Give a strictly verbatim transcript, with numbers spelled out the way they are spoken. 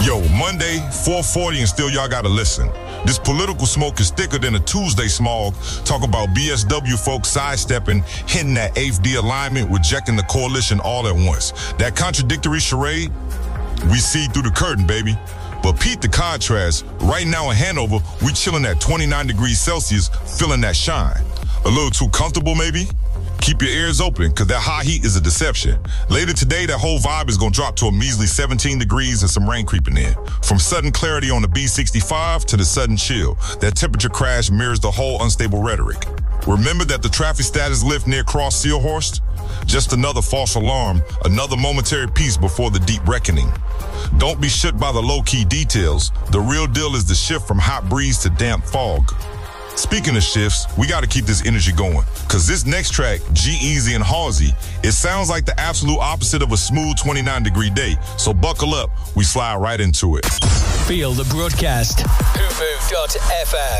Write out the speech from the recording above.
Yo, Monday, four forty, and still y'all gotta listen. This political smoke is thicker than a Tuesday smog. Talk about B S W folks sidestepping, hitting that eighth D alignment, rejecting the coalition all at once. That contradictory charade, we see through the curtain, baby. But peep the contrast. Right now in Hanover, we chilling at twenty-nine degrees Celsius, feeling that shine. A little too comfortable, maybe? Keep your ears open, because that high heat is a deception. Later today, that whole vibe is going to drop to a measly seventeen degrees and some rain creeping in. From sudden clarity on the B sixty-five to the sudden chill, that temperature crash mirrors the whole unstable rhetoric. Remember that the traffic status lift near Cross Seelhorst? Just another false alarm, another momentary peace before the deep reckoning. Don't be shook by the low-key details. The real deal is the shift from hot breeze to damp fog. Speaking of shifts, we got to keep this energy going, because this next track, G-Eazy and Halsey, it sounds like the absolute opposite of a smooth twenty-nine degree day. So buckle up, we slide right into it. Feel the broadcast. Hoopoo dot F M